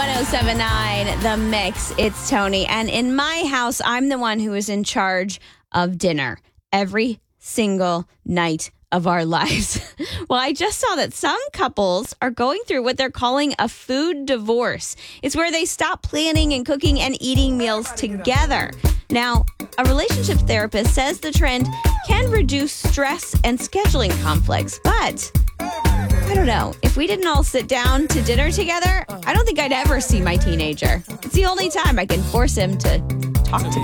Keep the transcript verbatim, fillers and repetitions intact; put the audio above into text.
one oh seven point nine The Mix. It's Tony. And in my house, I'm the one who is in charge of dinner every single night of our lives. Well, I just saw that some couples are going through what they're calling a food divorce. It's where they stop planning and cooking and eating meals together. Now, a relationship therapist says the trend can reduce stress and scheduling conflicts, but I don't know. If we didn't all sit down to dinner together, I don't think I'd ever see my teenager. It's the only time I can force him to talk to me.